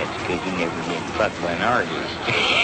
because you never been fucked by an artist.